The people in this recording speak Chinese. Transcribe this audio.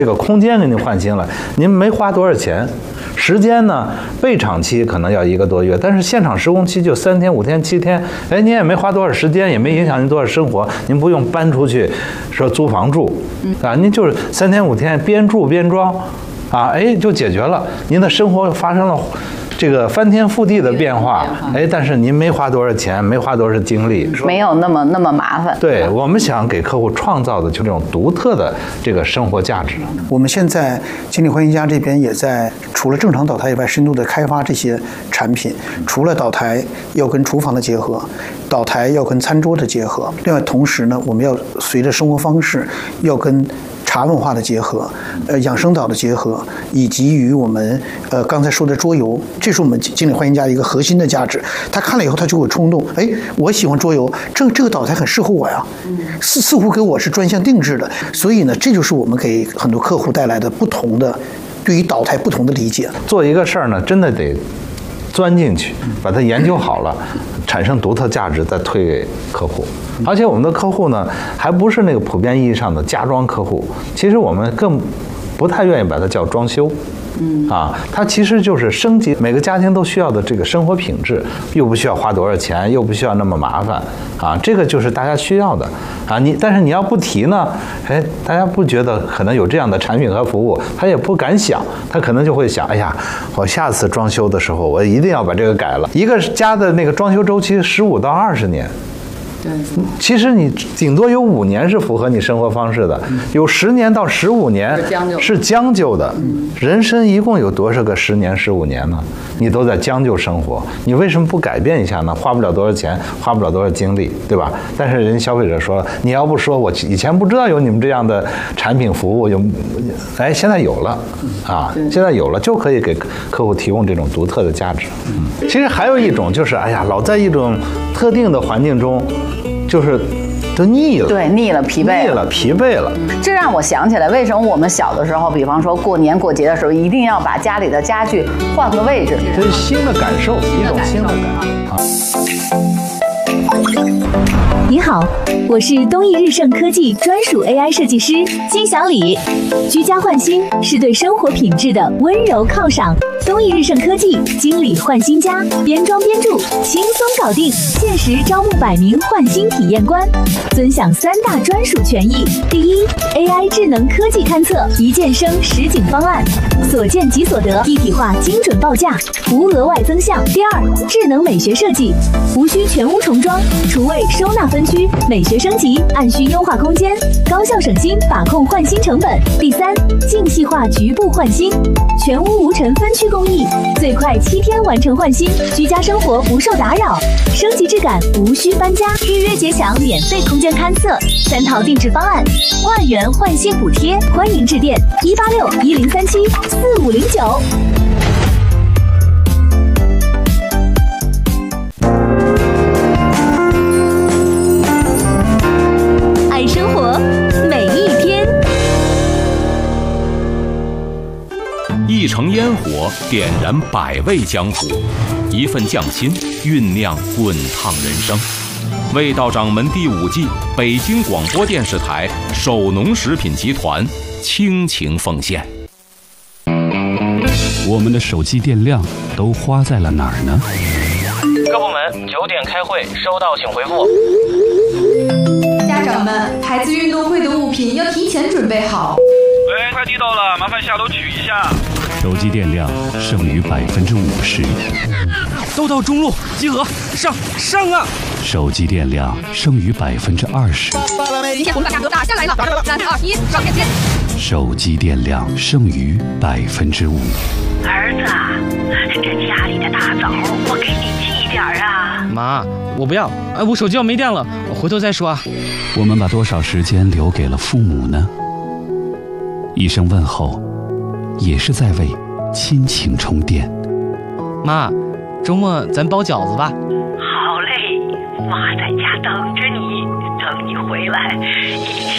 这个空间给您换新了，您没花多少钱。时间呢，备场期可能要1个多月，但是现场施工期就3天、5天、7天，哎，您也没花多少时间，也没影响您多少生活，您不用搬出去说租房住，啊，您就是3天5天边住边装，啊，哎，就解决了，您的生活发生了这个翻天覆地的变化，哎，但是您没花多少钱，没花多少精力， 没有那么麻烦。 对，我们想给客户创造的就这种独特的这个生活价值。 我们现在金利焕新家这边也在除了正常岛台以外，深度的开发这些产品。除了岛台要跟厨房的结合，岛台要跟餐桌的结合，另外同时呢，我们要随着生活方式要跟茶文化的结合，养生岛的结合，以及与我们刚才说的桌游，这是我们金利焕新家一个核心的价值。他看了以后，他就会冲动，哎，我喜欢桌游，这个岛台很适合我呀，似乎给我是专项定制的。所以呢，这就是我们给很多客户带来的不同的对于岛台不同的理解。 做一个事儿呢，真的得钻进去，把它研究好了，产生独特价值，再推给客户。而且我们的客户呢，还不是那个普遍意义上的家装客户，其实我们更不太愿意把它叫装修。它其实就是升级每个家庭都需要的这个生活品质，又不需要花多少钱，又不需要那么麻烦啊，这个就是大家需要的啊。但是你要不提呢，哎，大家不觉得可能有这样的产品和服务，他也不敢想，他可能就会想，哎呀，我下次装修的时候，我一定要把这个改了。一个家的那个装修周期15到20年。 对， 其实你顶多有5年是符合你生活方式的，有10年到15年是将就的。人生一共有多少个10年、15年呢？你都在将就生活，你为什么不改变一下呢？花不了多少钱，花不了多少精力，对吧？但是人消费者说，你要不说我以前不知道有你们这样的产品服务，哎，现在有了啊，现在有了就可以给客户提供这种独特的价值。其实还有一种就是，哎呀，老在一种特定的环境中。就是都腻了， 对，腻了，疲惫了。 这让我想起来，为什么我们小的时候，比方说过年过节的时候，一定要把家里的家具换个位置， 这是新的感受，一种新的感受。 你好，我是东艺日盛科技专属 AI 设计师金小李。居家换新是对生活品质的温柔犒赏。东艺日盛科技经理换新家，边装边住，轻松搞定。限时招募100名换新体验官，尊享3大专属权益：第一 ，AI 智能科技勘测，一键升实景方案，所见即所得，一体化精准报价，无额外增项；第二，智能美学设计，无需全屋重装，厨卫收纳分区，美学升级，按需优化空间，高效省心，把控换新成本；第三，精细化局部换新，全屋无尘分区工艺，最快7天完成换新，居家生活不受打扰，升级质感无需搬家，预约结享免费空间勘测，3套定制方案，1万元换新补贴，欢迎致电186-1037-4509。爱生活，每一天。 一城烟火点燃百味江湖，一份匠心酝酿滚烫人生。味道掌门第5季，北京广播电视台首农食品集团倾情奉献。 我们的手机电量都花在了哪儿呢？ 各部门9点开会，收到请回复。 家长们，孩子运动会的物品要提前准备好。 喂，快递到了，麻烦下楼取一下。 手机电量剩余50%。 都到中路集合，上啊！ 手机电量剩余20%。 今天我们把价格打下来了，3、2、1，上链接。 手机电量剩余5%。 儿子，这家里的大枣我给你寄点啊。 妈，我不要，我手机要没电了，我回头再说啊。 我们把多少时间留给了父母呢？一声问候，也是在为亲情充电。 妈，周末咱包饺子吧。 好嘞，妈在家等着你，等你回来一起